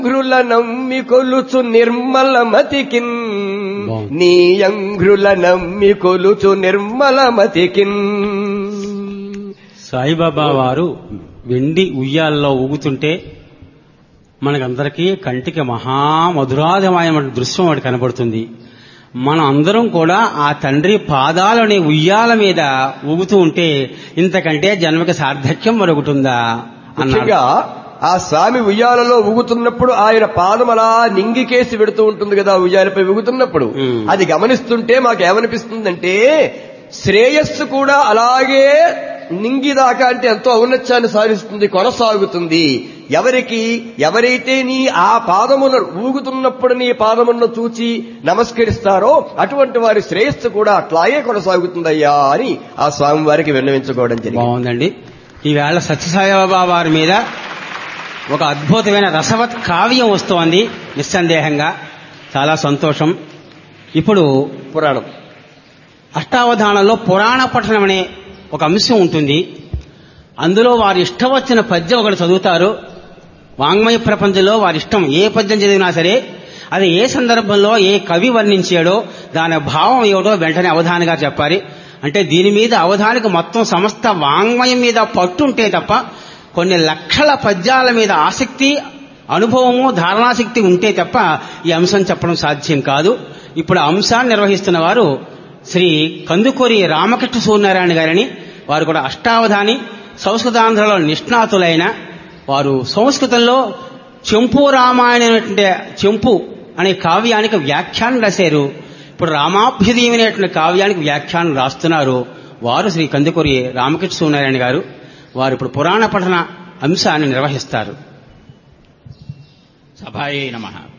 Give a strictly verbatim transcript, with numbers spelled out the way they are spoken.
అంఘ్రుల నమ్మి కొలుచు నిర్మల మతికిన్ నీ అంఘ్రుల నమ్మి కొలుచు నిర్మల మతికిన్. సాయిబాబా వారు వెండి ఉయ్యాల్లో ఊగుతుంటే మనకందరికీ కంటికి మహామధురాధమైన దృశ్యం ఒకటి కనబడుతుంది. మనం అందరం కూడా ఆ తండ్రి పాదాలనే ఉయ్యాల మీద ఊగుతూ ఉంటే ఇంతకంటే జన్మకి సార్థక్యం మరొకటి ఉందా అన్నగా. ఆ స్వామి ఉయ్యాలలో ఊగుతున్నప్పుడు ఆయన పాదం అలా నింగికేసి పెడుతూ ఉంటుంది కదా ఉయ్యాలపై ఊగుతున్నప్పుడు. అది గమనిస్తుంటే మాకేమనిపిస్తుందంటే శ్రేయస్సు కూడా అలాగే నింగిదాకా అంటే ఎంతో ఔన్నత్యాన్ని సాధిస్తుంది, కొనసాగుతుంది. ఎవరికి ఎవరైతే నీ ఆ పాదమును ఊగుతున్నప్పుడు నీ పాదమును చూచి నమస్కరిస్తారో అటువంటి వారి శ్రేయస్సు కూడా అట్లాగే కొనసాగుతుందయ్యా అని ఆ స్వామి వారికి విన్నవించుకోవడం జరిగింది. బాగుందండి. ఈవేళ సత్యసాయిబాబా వారి మీద ఒక అద్భుతమైన రసవత్ కావ్యం వస్తోంది. నిస్సందేహంగా చాలా సంతోషం. ఇప్పుడు పురాణం అష్టావధానంలో పురాణ పఠనం అనే ఒక అంశం ఉంటుంది. అందులో వారి ఇష్టం వచ్చిన పద్యం ఒకటి చదువుతారు. వాంగ్మయ ప్రపంచంలో వారి ఇష్టం ఏ పద్యం చదివినా సరే అది ఏ సందర్భంలో ఏ కవి వర్ణించాడో దాని భావం ఏమిటో వెంటనే అవధానిగా చెప్పాలి. అంటే దీని మీద అవధానికి మొత్తం సమస్త వాంగ్మయం మీద పట్టుంటే తప్ప కొన్ని లక్షల పద్యాల మీద ఆసక్తి, అనుభవము, ధారణాశక్తి ఉంటే తప్ప ఈ అంశం చెప్పడం సాధ్యం కాదు. ఇప్పుడు ఆ అంశాన్ని నిర్వహిస్తున్న వారు శ్రీ కందుకూరి రామకృష్ణ సూర్యనారాయణ గారని. వారు కూడా అష్టావధాని, సంస్కృతాంధ్రలో నిష్ణాతులైన వారు. సంస్కృతంలో చెంపు రామాయణం అంటే చెంపు అనే కావ్యానికి వ్యాఖ్యానం రాశారు. ఇప్పుడు రామాభ్యుదయం అనేటువంటి కావ్యానికి వ్యాఖ్యానం రాస్తున్నారు వారు శ్రీ కందుకూరి రామకృష్ణ సూర్యనారాయణ గారు. వారు ఇప్పుడు పురాణ పఠన అంశాన్ని నిర్వహిస్తారు. సభాయే నమః.